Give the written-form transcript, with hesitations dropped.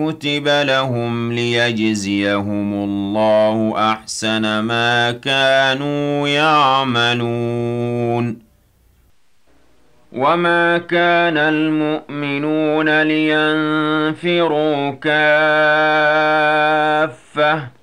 كُتِبَ لَهُمْ لِيَجْزِيَهُمُ اللَّهُ أَحْسَنَ مَا كَانُوا يَعْمَلُونَ وَمَا كَانَ الْمُؤْمِنُونَ لِيَنفِرُوا كَافَّةً